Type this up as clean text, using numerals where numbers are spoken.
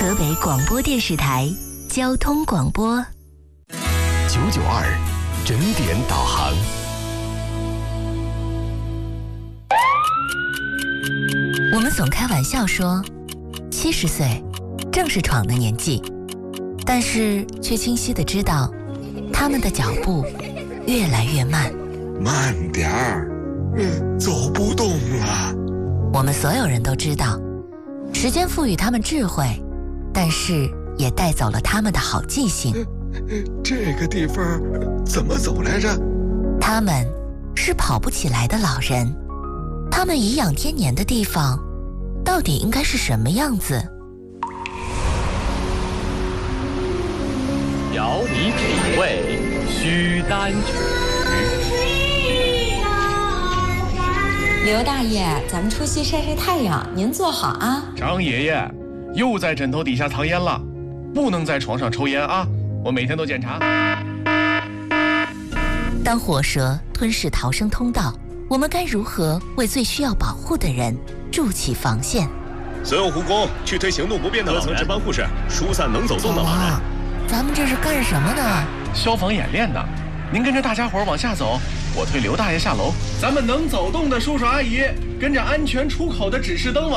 河北广播电视台交通广播 992整点导航。 我们总开玩笑说，70岁正是闯的年纪，但是却清晰地知道，他们的脚步越来越慢。 慢点儿，走不动了。 我们所有人都知道，时间赋予他们智慧，但是也带走了他们的好记性。 这个地方怎么走来着？ 他们是跑不起来的老人，他们颐养天年的地方到底应该是什么样子？ 邀你品味须丹曲。 刘大爷，咱们出去晒晒太阳，您坐好啊。 张爷爷，又在枕头底下藏烟了，不能在床上抽烟啊！我每天都检查。 当火蛇吞噬逃生通道，我们该如何为最需要保护的人筑起防线？ 所有护工去推行动不便的老人，各层值班护士疏散能走动的老人。 咱们这是干什么呢？ 消防演练呢。您跟着大家伙往下走，我推刘大爷下楼。咱们能走动的叔叔阿姨跟着安全出口的指示灯往